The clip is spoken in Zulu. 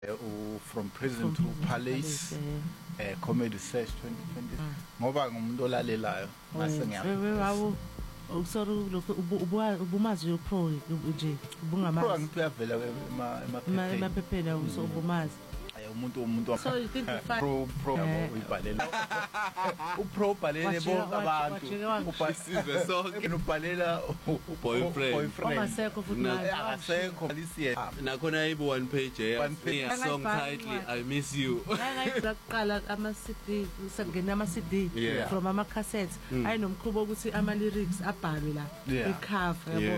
From Prison to Palace, Comedy Search 2020 ngoba ngumuntu olalelayo mase ngiyapho sorry lokho ubumazi pro nje ubungamazi pro ngiyavela emaphepheni ubumazi umuntu so you think pro uyibhalela upro bhalele bonke abantu ubhasize sonke ubhalela boyfriend ongasekho futhi akasekho lisiye nakhona ibo one page song title I miss you ngaqala ama CD sengena ama CD from ama cassettes ayinomkhubo ukuthi ama lyrics abhalwe la ecover yabo